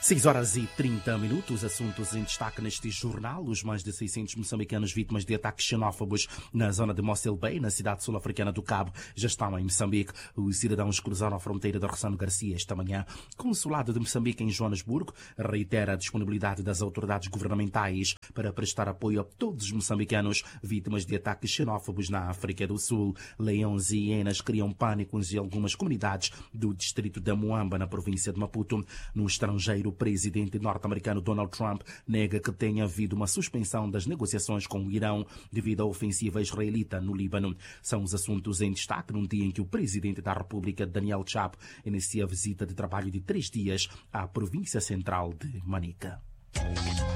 6h30, assuntos em destaque neste jornal. Os mais de 600 moçambicanos vítimas de ataques xenófobos na zona de Mossel Bay, na cidade sul-africana do Cabo, já estão em Moçambique. Os cidadãos cruzaram a fronteira de Rossano Garcia esta manhã. O Consulado de Moçambique em Joanesburgo reitera a disponibilidade das autoridades governamentais para prestar apoio a todos os moçambicanos vítimas de ataques xenófobos na África do Sul. Leões e hienas criam pânico em algumas comunidades do distrito da Moamba, na província de Maputo. No estrangeiro, o presidente norte-americano Donald Trump nega que tenha havido uma suspensão das negociações com o Irão devido à ofensiva israelita no Líbano. São os assuntos em destaque num dia em que o presidente da República, Daniel Chapo, inicia a visita de trabalho de 3 dias à província central de Manica.